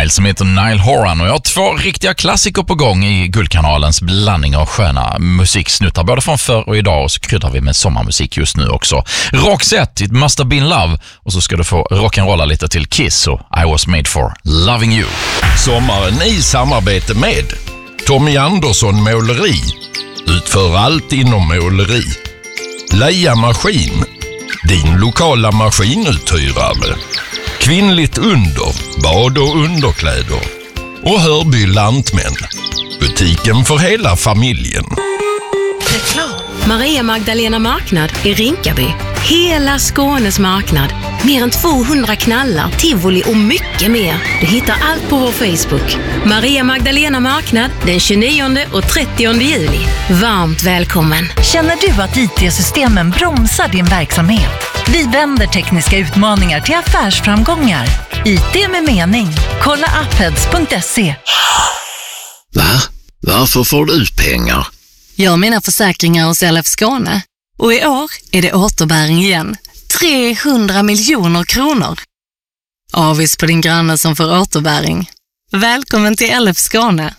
Nile som heter Nile Horan, och jag har 2 riktiga klassiker på gång i Guldkanalens blandning av sköna musiksnuttar både från förr och idag, och så kryddar vi med sommarmusik just nu också. Roxette, It Must Have Been Love, och så ska du få rock'n'rolla lite till Kiss och I Was Made For Loving You. Sommaren i samarbete med Tommy Andersson Måleri. Utför allt inom måleri. Leia Maskin, din lokala maskinuthyrare. Kvinnligt under, bad och underkläder. Och Hörby Lantmän, butiken för hela familjen. Reklam. Maria Magdalena marknad i Rinkaby. Hela Skånes marknad. Mer än 200 knallar, tivoli och mycket mer. Du hittar allt på vår Facebook. Maria Magdalena marknad den 29 och 30 juli. Varmt välkommen. Känner du att IT-systemen bromsar din verksamhet? Vi vänder tekniska utmaningar till affärsframgångar. IT med mening. Kolla apheads.se. Va? Varför får du ut pengar? Jag har mina försäkringar hos LF Skåne. Och i år är det återbäring igen. 300 miljoner kronor. Avis på din granne som får återbäring. Välkommen till LF Skåne.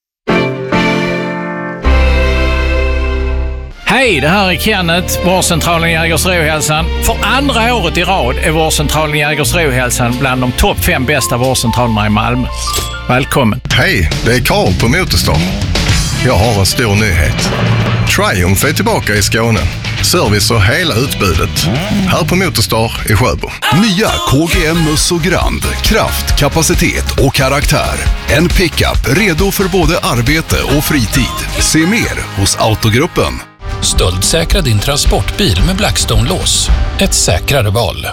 Hej, det här är Kenneth, vårdcentralen Jägersro-Hälsan. För andra året i rad är vårdcentralen Jägersro-Hälsan bland de topp 5 bästa vårdcentralerna i Malmö. Välkommen. Hej, det är Karl på Motorstar. Jag har en stor nyhet. Triumph är tillbaka i Skåne. Service och hela utbudet. Här på Motorstar i Sjöbo. Nya KGM Musso Grand. Kraft, kapacitet och karaktär. En pickup redo för både arbete och fritid. Se mer hos Autogruppen. Stöldsäkra din transportbil med Blackstone-lås. Ett säkrare val.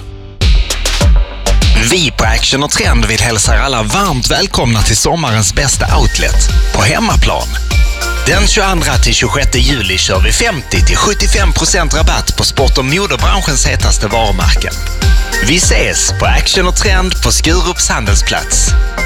Vi på Action och Trend vill hälsa alla varmt välkomna till sommarens bästa outlet på hemmaplan. Den 22-26 juli kör vi 50-75% rabatt på sport- och modebranschens hetaste varumärken. Vi ses på Action och Trend på Skurups handelsplats.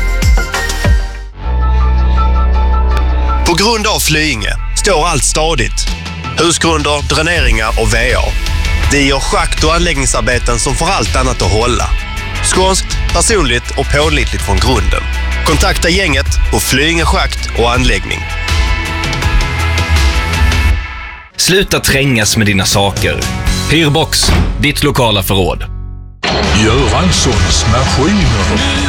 På grund av Flyinge står allt stadigt. Husgrunder, dräneringar och VA. Vi gör schakt- och anläggningsarbeten som får allt annat att hålla. Skånskt, personligt och pålitligt från grunden. Kontakta gänget på Flyinge schakt och anläggning. Sluta trängas med dina saker. Hyrbox, ditt lokala förråd. Göranssons maskiner.